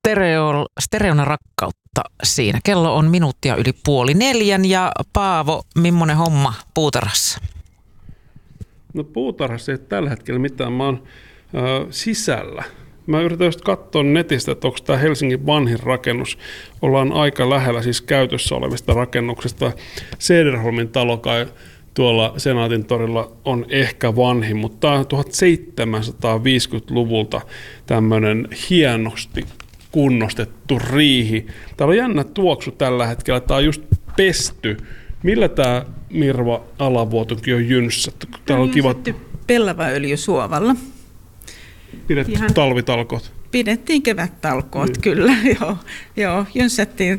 Stereona rakkautta siinä. Kello on minuuttia yli 3:30 ja Paavo, millainen homma puutarhassa? No puutarhassa ei tällä hetkellä mitään. Mä oon sisällä. Mä yritän just katsoa netistä, että onko tämä Helsingin vanhin rakennus. Ollaan aika lähellä siis käytössä olevista rakennuksista. Cederholmin talo kai tuolla Senaatin torilla on ehkä vanhin, mutta tämä on 1750-luvulta tämmöinen hienosti kunnostettu riihi. Täällä on jännä tuoksu tällä hetkellä. Tämä on just pesty. Millä tämä Mirva alavuotokin on jynssätty? Täällä on kiva pellavaöljysuovalla. Pidetty talvitalkoot? Pidettiin kyllä, joo, jynssättiin,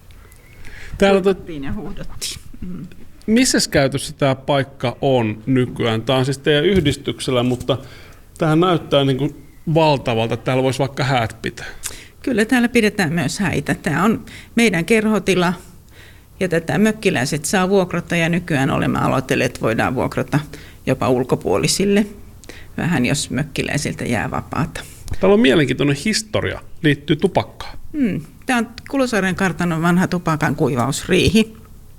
ja huuhdottiin. Missäs käytössä tämä paikka on nykyään? Tämä on siis teidän yhdistyksellä, mutta tämähän näyttää niin kuin valtavalta, että täällä voisi vaikka häät pitää. Kyllä täällä pidetään myös häitä. Tämä on meidän kerhotila ja tätä mökkiläiset saa vuokrata ja nykyään olemme aloitelleet, että voidaan vuokrata jopa ulkopuolisille, vähän jos mökkiläisiltä jää vapaata. Täällä on mielenkiintoinen historia, liittyy tupakkaan. Tämä on Kulosaaren kartanon vanha tupakan kuivausriihi.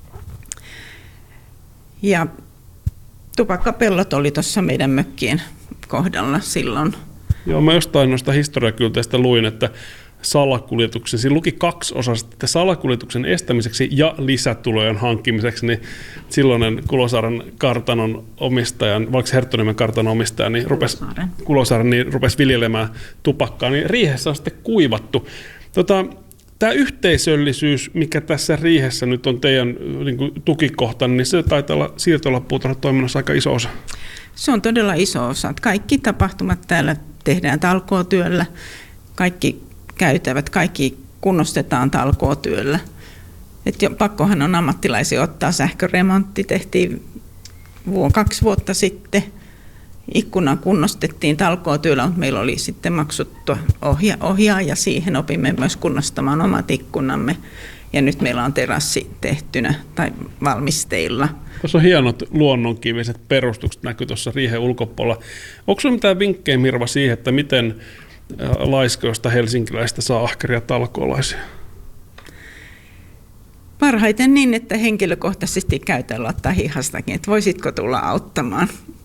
Ja tupakkapellot oli tuossa meidän mökkien kohdalla silloin. Joo, mä jostain noista historiakylteistä luin, että salakuljetuksen, siinä luki 2 osasta, että salakuljetuksen estämiseksi ja lisätulojen hankkimiseksi, niin silloinen Kulosaaren kartanon omistajan, vaikka Herttoniemen kartanon omistaja, niin rupesi viljelemään tupakkaa, niin riihessä on sitten kuivattu. Tämä yhteisöllisyys, mikä tässä riihessä nyt on teidän niin kuin tukikohta, niin se taitaa olla siirtolapuutarhatoiminnassa aika iso osa. Se on todella iso osa. Kaikki tapahtumat täällä tehdään talkootyöllä, kaikki käytävät, kaikki kunnostetaan talkootyöllä. Pakkohan on ammattilaisia ottaa. Sähköremontti tehtiin 2 vuotta sitten. Ikkuna kunnostettiin talkootyöllä, mutta meillä oli sitten maksuttu ohjaaja. Siihen opimme myös kunnostamaan omat ikkunamme. Ja nyt meillä on terassi tehtynä tai valmisteilla. Tuossa on hienot luonnonkiviset perustukset näkyy tuossa riihen ulkopuolella. Onko sinulla mitään vinkkejä, Mirva, siihen, että miten laiskoista helsinkiläistä saa ahkeria talkoolaisia? Parhaiten niin, että henkilökohtaisesti käytellä ottaa hihastakin, että voisitko tulla auttamaan.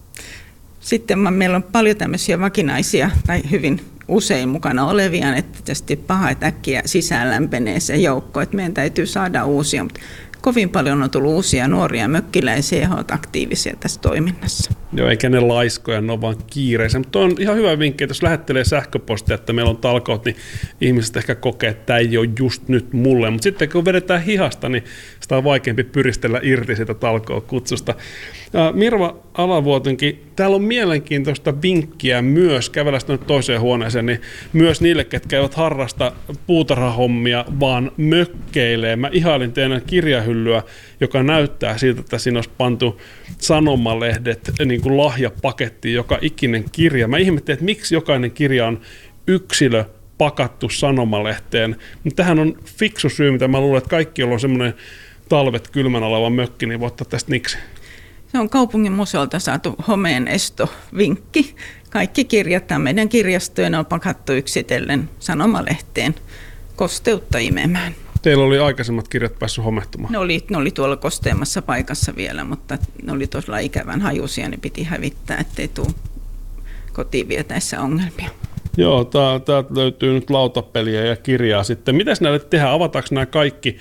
Sitten meillä on paljon tämmöisiä vakinaisia tai hyvin usein mukana olevia, että tietysti paha, että äkkiä sisään lämpenee se joukko, että meidän täytyy saada uusia, mutta kovin paljon on tullut uusia nuoria mökkiläisiä ja he ovat aktiivisia tässä toiminnassa. Joo, eikä ne laiskoja, ne on vaan kiireisiä, mutta on ihan hyvä vinkki, että jos lähettelee sähköpostia, että meillä on talkoot, niin ihmiset ehkä kokee, että tämä ei ole just nyt mulle, mutta sitten kun vedetään hihasta, niin sitä on vaikeampi pyristellä irti sitä talkoo-kutsusta. Mirva Alavuotonkin, täällä on mielenkiintoista vinkkiä myös, kävellä sitä nyt toiseen huoneeseen, niin myös niille, ketkä eivät harrasta puutarhahommia, vaan mökkeilee. Mä ihailin teidän kirjahyllyä, joka näyttää siltä, että siinä olisi pantu sanomalehdet niin kuin lahjapakettiin joka ikinen kirja. Mä ihmettelin, että miksi jokainen kirja on yksilö pakattu sanomalehteen. Mutta tähän on fiksu syy, mitä mä luulen, että kaikki, joilla on semmoinen talvet kylmän oleva mökki, niin voi ottaa tästä niksi. Se on kaupungin museolta saatu homeen estovinkki. Kaikki kirjat meidän kirjastoina on pakattu yksitellen sanomalehteen kosteutta imemään. Teillä oli aikaisemmat kirjat päässyt homehtumaan? Ne oli tuolla kosteemmassa paikassa vielä, mutta ne oli todella ikävän hajuisia, ne piti hävittää, ettei tule kotiin vietäessä ongelmia. Joo, täältä löytyy nyt lautapeliä ja kirjaa sitten. Mitäs näille tehdään? Avataanko nämä kaikki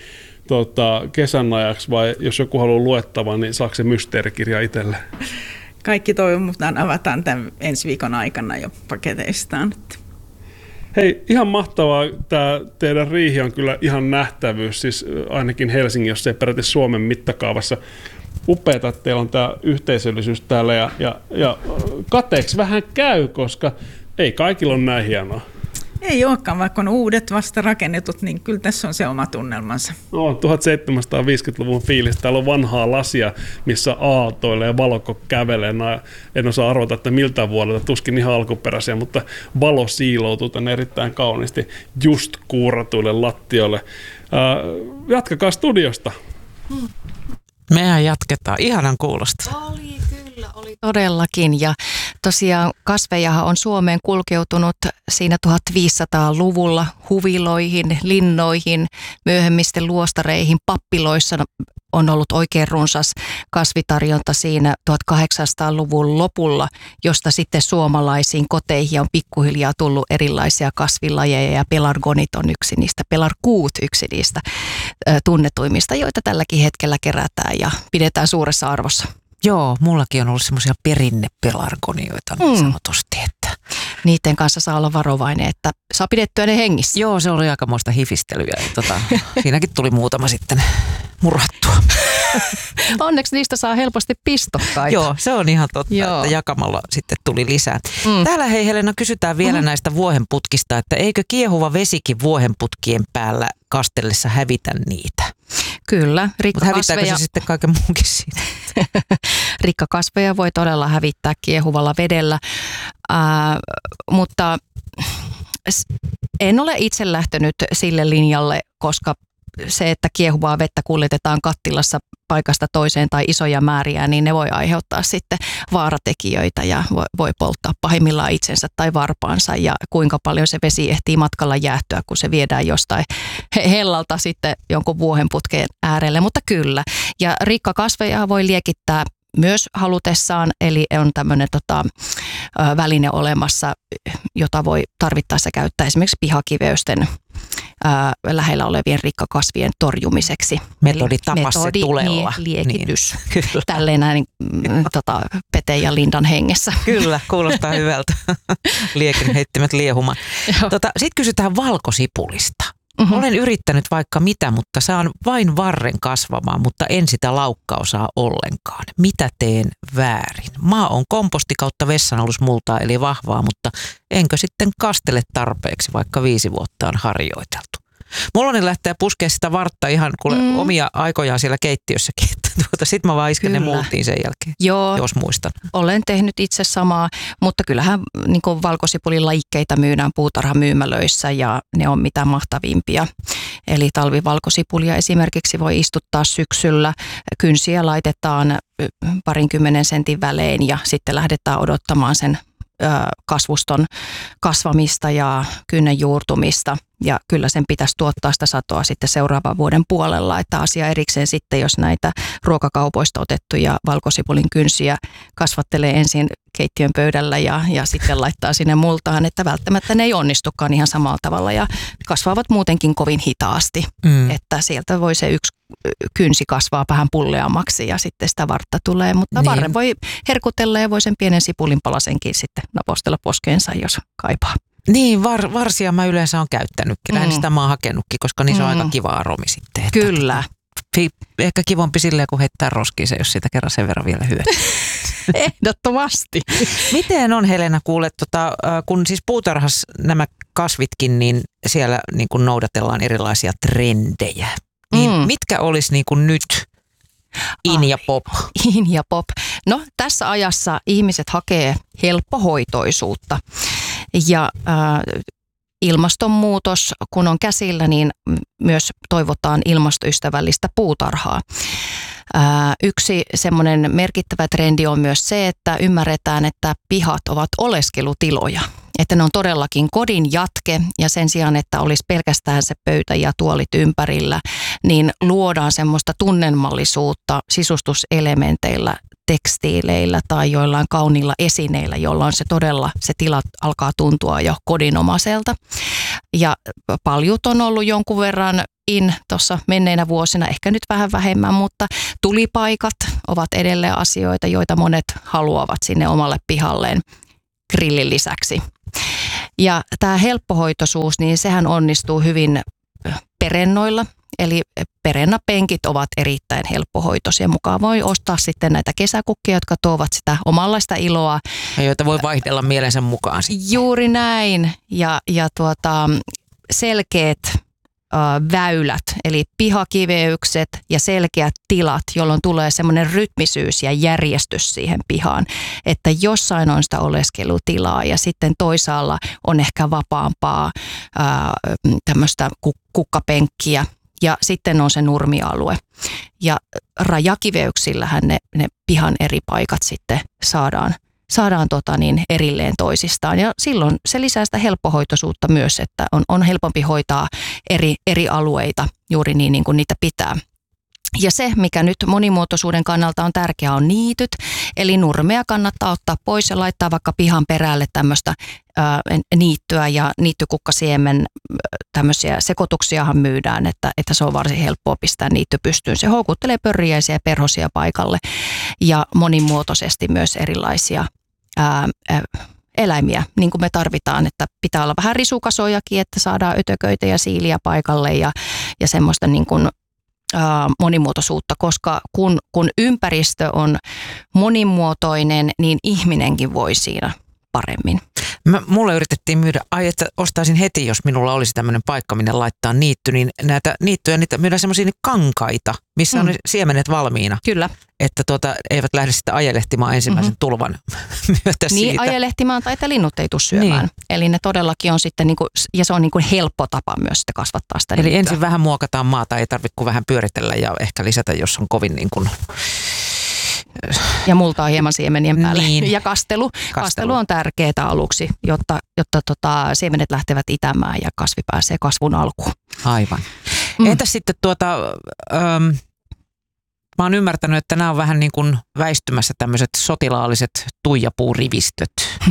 kesän ajaksi vai jos joku haluaa luettavan, niin saako se mysteerikirja itselle? Kaikki toivon mukaan avataan tämän ensi viikon aikana jo paketeistaan. Hei, ihan mahtavaa. Tämä teidän riihi on kyllä ihan nähtävyys, siis ainakin Helsingin, jos ei peräti Suomen mittakaavassa. Upeata, että teillä on tämä yhteisöllisyys täällä ja kateeksi vähän käy, koska ei kaikilla ole näin hienoa. Ei olekaan, vaikka on uudet vasta rakennetut, niin kyllä tässä on se oma tunnelmansa. No, 1750-luvun fiilis. Täällä on vanhaa lasia, missä aaltoilee ja valokko kävelee. En osaa arvata, että miltä vuodelta, tuskin ihan alkuperäisiä, mutta valo siiloutuu tänne erittäin kauniisti just kuuratuille lattioille. Jatkakaa studiosta. Mehän jatketaan. Ihanan kuulosta. Oli todellakin. Ja Tosiaan kasvejahan on Suomeen kulkeutunut siinä 1500-luvulla huviloihin, linnoihin, myöhemmisten luostareihin, pappiloissa on ollut oikein runsas kasvitarjonta siinä 1800-luvun lopulla, josta sitten suomalaisiin koteihin on pikkuhiljaa tullut erilaisia kasvilajeja ja pelargonit on yksi niistä, pelarkuut yksi niistä tunnetuimmista, joita tälläkin hetkellä kerätään ja pidetään suuressa arvossa. Joo, mullakin on ollut semmoisia perinnepelargonioita niin sanotusti, että niiden kanssa saa olla varovainen, että saa pidettyä ne hengissä. Joo, se oli aikamoista hifistelyä. Siinäkin tuli muutama sitten murhattua. Onneksi niistä saa helposti pistokkaita. Joo, se on ihan totta, että jakamalla sitten tuli lisää. Täällä hei Helena, kysytään vielä näistä vuohenputkista, että eikö kiehuva vesikin vuohenputkien päällä kastellessa hävitä niitä? Kyllä, rikkakasveja. Mutta hävittääkö se sitten kaiken muunkin siitä? Rikkakasveja voi todella hävittää kiehuvalla vedellä, mutta en ole itse lähtenyt sille linjalle, koska se, että kiehuvaa vettä kuljetetaan kattilassa paikasta toiseen tai isoja määriä, niin ne voi aiheuttaa sitten vaaratekijöitä ja voi polttaa pahimmillaan itsensä tai varpaansa ja kuinka paljon se vesi ehtii matkalla jäähtyä, kun se viedään jostain hellalta sitten jonkun vuohenputken äärelle, mutta kyllä. Ja rikkakasveja voi liekittää myös halutessaan, eli on tämmöinen väline olemassa, jota voi tarvittaessa käyttää esimerkiksi pihakiveysten lähellä olevien rikkakasvien torjumiseksi. Metodi tapassa tulella. Liekitys. Niin, tälleen näin Pete ja Lindan hengessä. Kyllä, kuulostaa hyvältä. Liekin heittimet liehumaan. Sitten kysytään valkosipulista. Olen yrittänyt vaikka mitä, mutta saan vain varren kasvamaan, mutta en sitä laukkaosaa ollenkaan. Mitä teen väärin? Maa on komposti kautta vessanalusmultaa eli vahvaa, mutta enkö sitten kastele tarpeeksi, vaikka 5 vuotta on harjoiteltu? Mulla lähtee puskea sitä vartta ihan omia aikojaan siellä keittiössäkin. Sitten mä vaan isken ne multiin sen jälkeen, jos muistan. Olen tehnyt itse samaa, mutta kyllähän niin valkosipulin lajikkeita myydään puutarhamyymälöissä ja ne on mitä mahtavimpia. Eli talvivalkosipulia esimerkiksi voi istuttaa syksyllä. Kynsiä laitetaan 20 sentin välein ja sitten lähdetään odottamaan sen kasvuston kasvamista ja kynnen juurtumista. Ja kyllä sen pitäisi tuottaa sitä satoa sitten seuraavan vuoden puolella, että asia erikseen sitten, jos näitä ruokakaupoista otettuja valkosipulin kynsiä kasvattelee ensin keittiön pöydällä ja sitten laittaa sinne multaan, että välttämättä ne ei onnistukaan ihan samalla tavalla ja kasvavat muutenkin kovin hitaasti, että sieltä voi se yksi kynsi kasvaa vähän pulleammaksi ja sitten sitä vartta tulee, mutta varren voi herkutella ja voi sen pienen sipulin palasenkin sitten napostella poskeensa, jos kaipaa. Niin, varsia mä yleensä on käyttänytkin. Lähinnä sitä mä oon hakenutkin, koska niissä on aika kiva aromi sitten. Kyllä. Ehkä kivompi silleen, kun heittää roskiin se, jos sitä kerran sen verran vielä hyötyy. Ehdottomasti. Miten on, Helena, kuulet, kun siis puutarhassa nämä kasvitkin, niin siellä niin kuin noudatellaan erilaisia trendejä. Niin mitkä olisi niin kuin nyt in ja pop? In ja pop. No tässä ajassa ihmiset hakee helppohoitoisuutta ja ilmastonmuutos, kun on käsillä, niin myös toivotaan ilmastoystävällistä puutarhaa. Yksi semmoinen merkittävä trendi on myös se, että ymmärretään, että pihat ovat oleskelutiloja. Että ne on todellakin kodin jatke ja sen sijaan, että olisi pelkästään se pöytä ja tuolit ympärillä, niin luodaan semmoista tunnelmallisuutta sisustuselementeillä, tekstiileillä tai joillain kauniilla esineillä, jolla on se todella, se tila alkaa tuntua jo kodinomaiselta. Ja paljut on ollut jonkun verran tuossa menneinä vuosina, ehkä nyt vähän vähemmän, mutta tulipaikat ovat edelleen asioita, joita monet haluavat sinne omalle pihalleen grillin lisäksi. Ja tämä helppohoitoisuus, niin sehän onnistuu hyvin perennoilla. Eli perennapenkit ovat erittäin helppohoitoisia. Mukaan voi ostaa sitten näitä kesäkukkia, jotka tuovat sitä omanlaista iloa. Ja joita voi vaihdella mielensä mukaan sitten. Juuri näin. Ja selkeät väylät, eli pihakiveykset ja selkeät tilat, jolloin tulee semmoinen rytmisyys ja järjestys siihen pihaan, että jossain on sitä oleskelutilaa ja sitten toisaalla on ehkä vapaampaa tämmöistä kukkapenkkiä ja sitten on se nurmialue. Ja rajakiveyksillähän ne pihan eri paikat sitten saadaan saadaan erilleen toisistaan. Ja silloin se lisää sitä helppohoitoisuutta myös, että on helpompi hoitaa eri alueita juuri niin kuin niitä pitää. Ja se, mikä nyt monimuotoisuuden kannalta on tärkeää, on niityt. Eli nurmea kannattaa ottaa pois ja laittaa vaikka pihan perälle tämmöistä niittyä ja niittykukkasiemen tämmöisiä sekoituksiahan myydään, että se on varsin helppoa pistää niitty pystyyn. Se houkuttelee pörriäisiä ja perhosia paikalle ja monimuotoisesti myös erilaisia eläimiä, niin kuin me tarvitaan, että pitää olla vähän risukasojakin, että saadaan ötököitä ja siiliä paikalle ja semmoista niin kuin monimuotoisuutta, koska kun ympäristö on monimuotoinen, niin ihminenkin voi siinä paremmin. Mulle yritettiin myydä, että ostaisin heti, jos minulla olisi tämmöinen paikka, minne laittaa niitty, niin näitä niittyjä, niitä myydään semmoisia kankaita, missä on siemenet valmiina. Kyllä. Että eivät lähde sitten ajelehtimaan ensimmäisen tulvan myötä siitä. Niin, ajelehtimaan tai että linnut ei tule syömään. Niin. Eli ne todellakin on sitten, ja se on helppo tapa myös sitten kasvattaa sitä niittyä. Eli ensin vähän muokataan maata, ei tarvitse kuin vähän pyöritellä ja ehkä lisätä, jos on kovin niin kuin... Ja multaa hieman siemenien päälle. Niin. Ja kastelu on tärkeää aluksi, jotta siemenet lähtevät itämään ja kasvi pääsee kasvun alkuun. Aivan. Entäs sitten mä oon ymmärtänyt, että nämä on vähän niin kuin väistymässä tämmöiset sotilaalliset tuijapuurivistöt.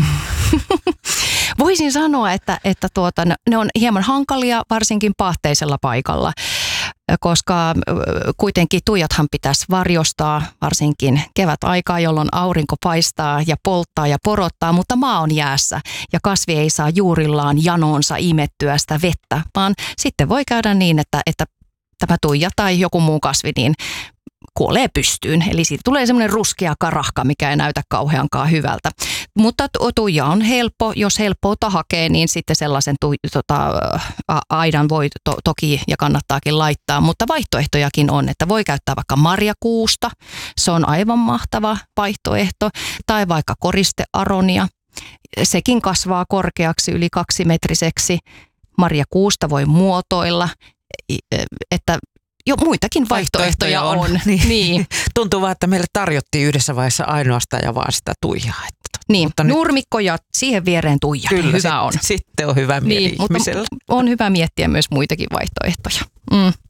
Voisin sanoa, että ne on hieman hankalia, varsinkin pahteisella paikalla, koska kuitenkin tuijathan pitäisi varjostaa, varsinkin kevätaikaa, jolloin aurinko paistaa ja polttaa ja porottaa, mutta maa on jäässä ja kasvi ei saa juurillaan janoonsa imettyä sitä vettä, vaan sitten voi käydä niin, että tämä tuija tai joku muu kasvi niin kuolee pystyyn. Eli siitä tulee semmoinen ruskea karahka, mikä ei näytä kauheankaan hyvältä. Mutta tuija on helppo. Jos helppoutta hakee, niin sitten sellaisen aidan voi toki ja kannattaakin laittaa. Mutta vaihtoehtojakin on, että voi käyttää vaikka marjakuusta. Se on aivan mahtava vaihtoehto. Tai vaikka koristearonia. Sekin kasvaa korkeaksi yli 2-metriseksi. Marjakuusta voi muotoilla, että jo muitakin vaihtoehtoja on. Niin. Tuntuu vaan, että meille tarjottiin yhdessä vaiheessa ainoastaan ja vaan sitä tuijaa. Niin, nurmikko ja siihen viereen tuija. Kyllä, niin hyvä on. Sitten on hyvä mieli ihmisellä. On hyvä miettiä myös muitakin vaihtoehtoja.